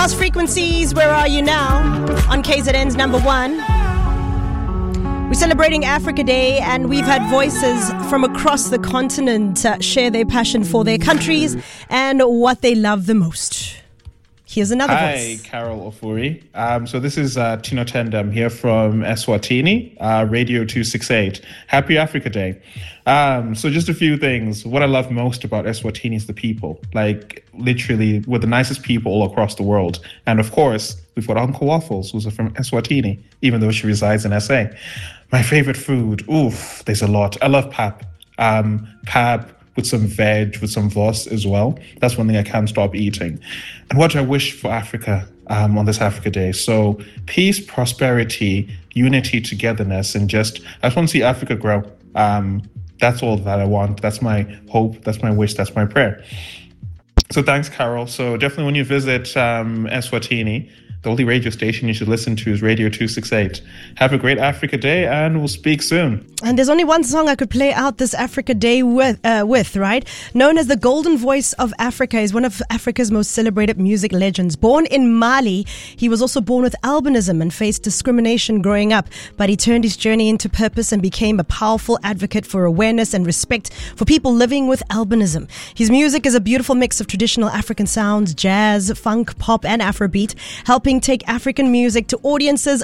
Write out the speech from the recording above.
Lost Frequencies, Where Are You Now? On KZN's number one. We're celebrating Africa Day, and we've had voices from across the continent share their passion for their countries and what they love the most. Here's another voice. Hi, Carol Ofuri. So this is Tino Tendam here from Eswatini, Radio 268. Happy Africa Day. So just a few things. What I love most about Eswatini is the people. Like, literally, we're the nicest people all across the world. And of course, we've got Uncle Waffles, who's from Eswatini, even though she resides in SA. My favorite food, there's a lot. I love pap. Pap with some veg, with some vos as well. That's one thing I can't stop eating. And what I wish for Africa on this Africa Day. So peace, prosperity, unity, togetherness, and I just want to see Africa grow. That's all that I want. That's my hope. That's my wish. That's my prayer. So thanks, Carol. So definitely when you visit Eswatini, the only radio station you should listen to is Radio 268. Have a great Africa Day, and we'll speak soon. And there's only one song I could play out this Africa Day with, right? Known as the Golden Voice of Africa, is one of Africa's most celebrated music legends. Born in Mali, he was also born with albinism and faced discrimination growing up, but he turned his journey into purpose and became a powerful advocate for awareness and respect for people living with albinism. His music is a beautiful mix of traditional African sounds, jazz, funk, pop, and Afrobeat, helping take African music to audiences